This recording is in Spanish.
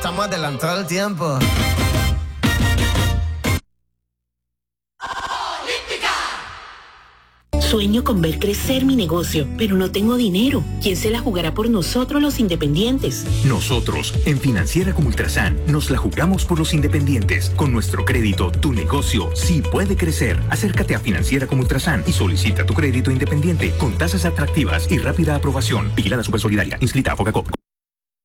Estamos adelantados al tiempo. Sueño con ver crecer mi negocio, pero no tengo dinero. ¿Quién se la jugará por nosotros los independientes? Nosotros, en Financiera como Ultrasan, nos la jugamos por los independientes. Con nuestro crédito, tu negocio sí puede crecer. Acércate a Financiera como Ultrasan y solicita tu crédito independiente con tasas atractivas y rápida aprobación. Vigilada Supersolidaria. Inscrita a Focacop.